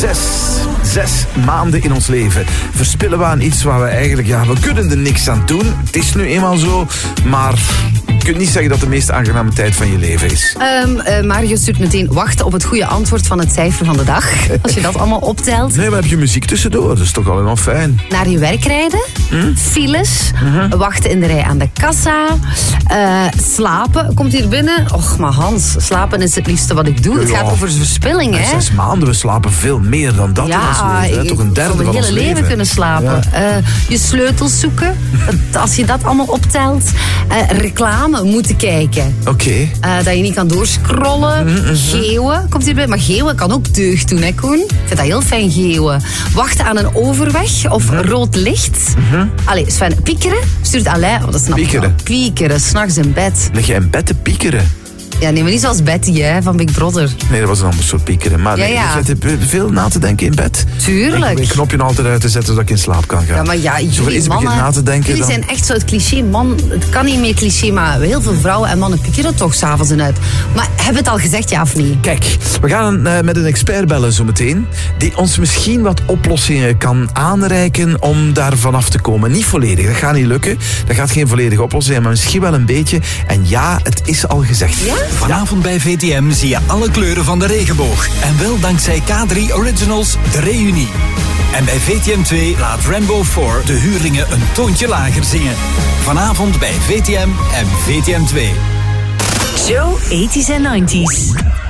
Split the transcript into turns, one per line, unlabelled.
Zes maanden in ons leven verspillen we aan iets waar we eigenlijk, we kunnen er niks aan doen. Het is nu eenmaal zo, maar je kunt niet zeggen dat de meest aangename tijd van je leven is.
Mario stuurt meteen wachten op het goede antwoord van het cijfer van de dag. Als je dat allemaal optelt.
Nee, maar heb je muziek tussendoor, dat is toch allemaal fijn.
Naar je werk rijden, files, wachten in de rij aan de kassa, slapen, komt hier binnen. Och, maar Hans, slapen is het liefste wat ik doe. Het gaat over verspilling, hè?
6 maanden, we slapen veel meer dan dat in ons leven. Toch een derde van ons leven.
Je hele leven kunnen slapen. Ja. Je sleutels zoeken, als je dat allemaal optelt. Reclame moeten kijken.
Oké.
Dat je niet kan doorscrollen. Geeuwen komt hierbij. Maar geeuwen kan ook deugd doen, hè Koen? Ik vind dat heel fijn, geeuwen. Wachten aan een overweg of rood licht. Allee, Sven, piekeren stuurt Alain. Dat snap ik wel. Piekeren, 's nachts in bed.
Lig je in bed te piekeren?
Ja, nee, maar niet zoals Betty, hè, van Big Brother.
Nee, dat was een ander soort piekeren. Maar je zit veel na te denken in bed.
Tuurlijk.
Ik knopje altijd uit te zetten zodat ik in slaap kan gaan.
Ja, maar ja, jullie mannen,
na te denken,
jullie zijn echt zo het cliché man. Het kan niet meer cliché, maar heel veel vrouwen en mannen piekeren toch s'avonds in uit. Maar hebben we het al gezegd, ja of niet?
Kijk, we gaan met een expert bellen zo meteen, die ons misschien wat oplossingen kan aanreiken om daar vanaf te komen. Niet volledig, dat gaat niet lukken. Dat gaat geen volledige oplossing zijn, maar misschien wel een beetje. En ja, het is al gezegd.
Ja?
Vanavond bij VTM zie je alle kleuren van de regenboog. En wel dankzij K3 Originals De Reunie. En bij VTM 2 laat Rambo 4 de huurlingen een toontje lager zingen. Vanavond bij VTM en VTM 2.
Show 80s en 90s.